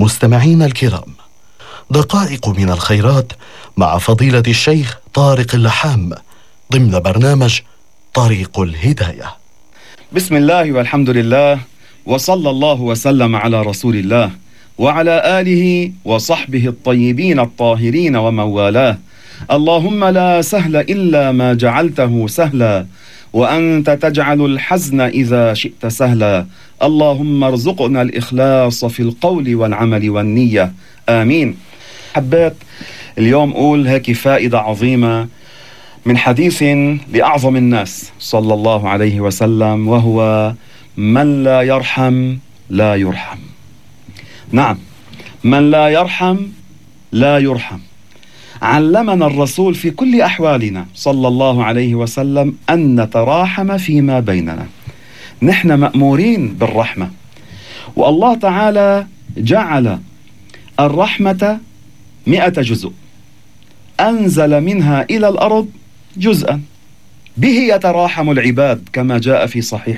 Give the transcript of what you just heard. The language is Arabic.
مستمعين الكرام، دقائق من الخيرات مع فضيلة الشيخ طارق اللحام ضمن برنامج طريق الهداية. بسم الله والحمد لله، وصلى الله وسلم على رسول الله وعلى آله وصحبه الطيبين الطاهرين ومن والاه. اللهم لا سهل إلا ما جعلته سهلا، وأنت تجعل الحزن إذا شئت سهلا. اللهم ارزقنا الإخلاص في القول والعمل والنية، آمين. حبيت اليوم أقول هيك فائدة عظيمة من حديث لأعظم الناس صلى الله عليه وسلم، وهو من لا يرحم لا يرحم. نعم، من لا يرحم لا يرحم. علمنا الرسول في كل أحوالنا صلى الله عليه وسلم أن نتراحم فيما بيننا. نحن مأمورين بالرحمة، والله تعالى جعل الرحمة 100 جزء، أنزل منها إلى الأرض جزءا به يتراحم العباد، كما جاء في صحيح